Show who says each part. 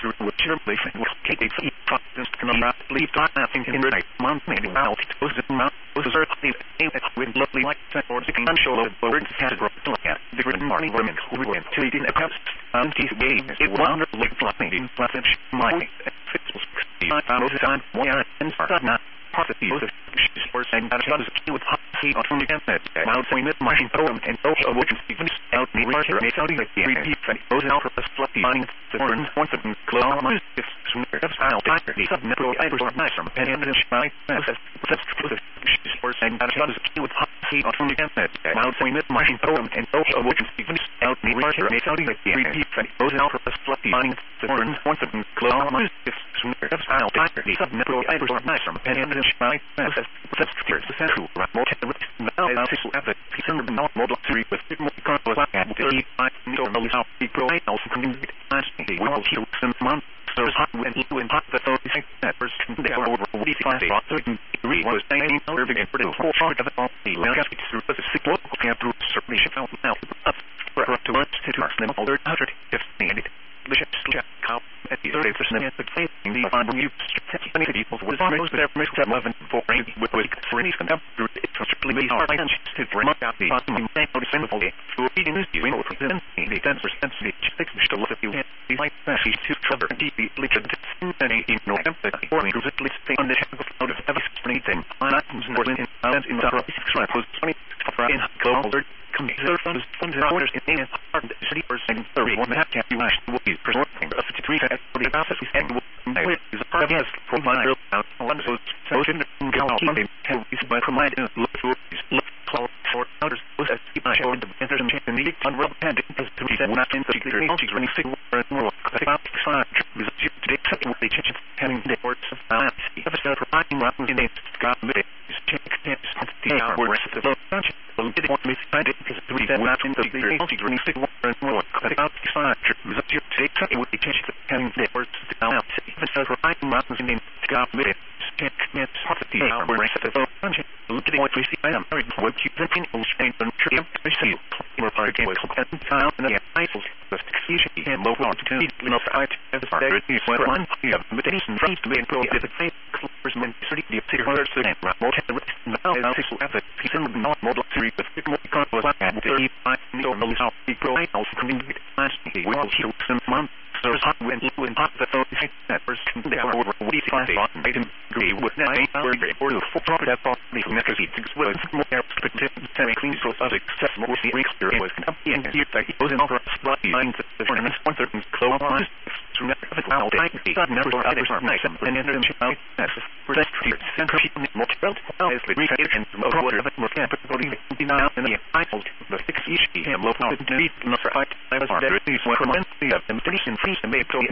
Speaker 1: through which your relation will take a few process to not leave nothing in right month maybe out it goes in mouth was certainly with lovely like that or the conventional of words had brought to look at the written morning women who went to eat in a house and these games it wonderfully fluffy in flattish my fits was I found the time where and start not possibly was she's for saying that she was with see on the campus now saying that my poem and so which is even out me right here it's out of the repeat and goes out for a fluffy finding the burns once of close my if sooner of style the subnetro I was nice from and the shy she's for saying that she was with see on the campus now saying that my poem and so which is even out me right here it's out of the repeat and goes out for a fluffy finding the burns once of close my if sooner of style the subnetro I was nice from and the shy tears the central more now I see have the season of not model 3 with more control and the I don't know how the pro also can be we will heal some months so hot when you in hot the that first they are over we find the was saying urban and pretty full short of all the landscape through the sick local camp through circulation found now up for to lunch to our them older after if needed the ships cow at the 30% but facing the on you many people was most of their mixed 11 for with for any contempt through it strictly made our attention to bring out the awesome simple for eating this you know for them the 10% the six to look at you the like that to cover deeply liquid and in no empathy or because it leads on the out of every anything on items and in the was 20 in global computer funds orders in a hard city person 31 and a half you will be presenting the 53 for the process and is a part of yes for my real out one so motion go out is by provide look for others was a keep my show the answers and the unreal hand is to be not in the technology running signal more about today will be changed having the words of episode providing rotten in the got me check the hour where the function didn't want me to find it because we said not in the technology running signal more about today will be changed having the words out episode providing rotten in the got me check the hour where the function didn't want me to find I'm very what you think will change and trip I see more part of the time and the titles the execution and local opportunity enough I have started to swear on you have invitation from to be in pro the same person city the city hundreds of more now I think have a piece of not model 3 with more control and 35 normally how the pro also coming we will heal some months so hot when you in hot the that first they are over we find on item agree with 9 hours or for profit that thought the next week will more perspective semi clean so subject more see experience was and here that he was in over spot behind the tournament sponsor close on to never out I never others are nice and then out for that clear center more felt as the reset and water of it more capital now in the cycle the 6 issue him local to beat not right I was there these were from the invitation free to make